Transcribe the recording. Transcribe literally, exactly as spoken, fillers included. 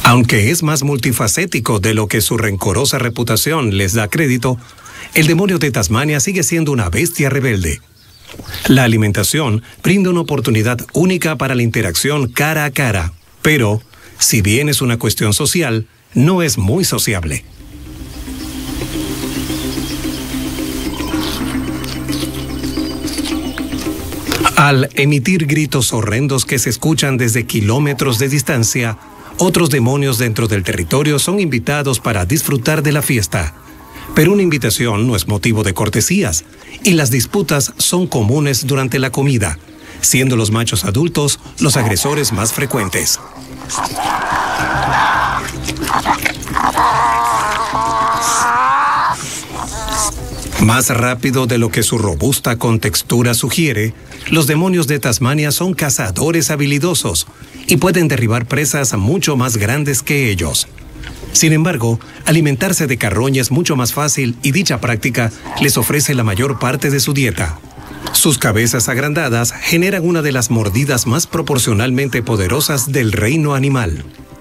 Aunque es más multifacético de lo que su rencorosa reputación les da crédito, el demonio de Tasmania sigue siendo una bestia rebelde. La alimentación brinda una oportunidad única para la interacción cara a cara, pero, si bien es una cuestión social, no es muy sociable. Al emitir gritos horrendos que se escuchan desde kilómetros de distancia, otros demonios dentro del territorio son invitados para disfrutar de la fiesta. Pero una invitación no es motivo de cortesías, y las disputas son comunes durante la comida, siendo los machos adultos los agresores más frecuentes. Más rápido de lo que su robusta contextura sugiere, los demonios de Tasmania son cazadores habilidosos y pueden derribar presas mucho más grandes que ellos. Sin embargo, alimentarse de carroña es mucho más fácil y dicha práctica les ofrece la mayor parte de su dieta. Sus cabezas agrandadas generan una de las mordidas más proporcionalmente poderosas del reino animal.